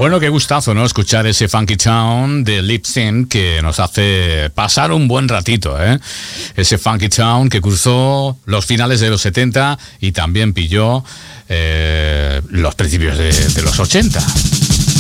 Bueno, qué gustazo, ¿no? Escuchar ese Funky Town de Lip Sync que nos hace pasar un buen ratito, ¿eh? Ese Funky Town que cruzó los finales de los 70 y también pilló los principios de los 80.